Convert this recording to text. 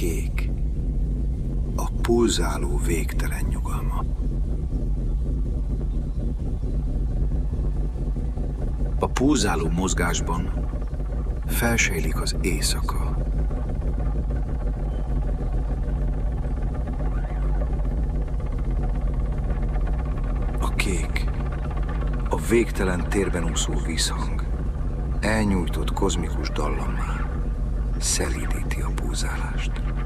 kék, a pulzáló végtelen nyugalma. A pulzáló mozgásban felsejlik az éjszaka. A kék, a végtelen térben úszó vízhang, elnyújtott kozmikus dallammá szelídíti a pulzálást.